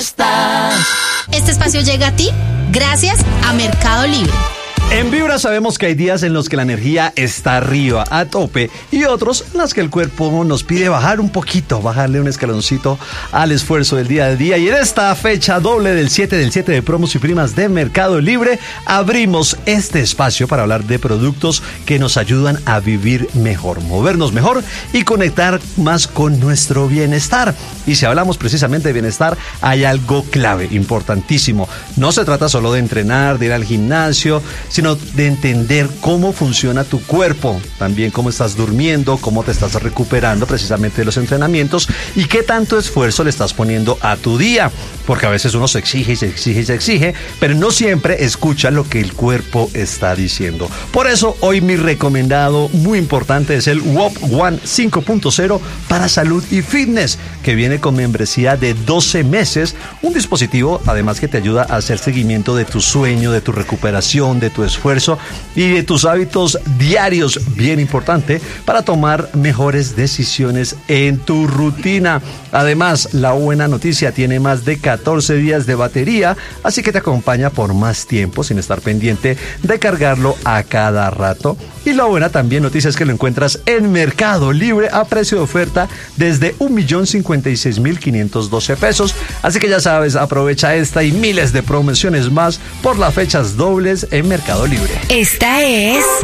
Este espacio llega a ti gracias a Mercado Libre. En Vibra sabemos que hay días en los que la energía está arriba, a tope, y otros en los que el cuerpo nos pide bajar un poquito, bajarle un escaloncito al esfuerzo del día a día. Y en esta fecha doble del 7 de promos y primas de Mercado Libre, abrimos este espacio para hablar de productos que nos ayudan a vivir mejor, movernos mejor y conectar más con nuestro bienestar. Y si hablamos precisamente de bienestar, hay algo clave, importantísimo. No se trata solo de entrenar, de ir al gimnasio, sino de entender cómo funciona tu cuerpo, también cómo estás durmiendo, cómo te estás recuperando precisamente de los entrenamientos y qué tanto esfuerzo le estás poniendo a tu día, porque a veces uno se exige y se exige y se exige, pero no siempre escucha lo que el cuerpo está diciendo. Por eso hoy mi recomendado muy importante es el WOP One 5.0 para salud y fitness, que viene con membresía de 12 meses, un dispositivo además que te ayuda a hacer seguimiento de tu sueño, de tu recuperación, de tu esfuerzo y de tus hábitos diarios, bien importante, para tomar mejores decisiones en tu rutina. Además, la buena noticia, tiene más de 14 días de batería, así que te acompaña por más tiempo sin estar pendiente de cargarlo a cada rato. Y la buena también noticia es que lo encuentras en Mercado Libre a precio de oferta desde 1.056.512 pesos. Así que ya sabes, aprovecha esta y miles de promociones más por las fechas dobles en Mercado Libre. Esta es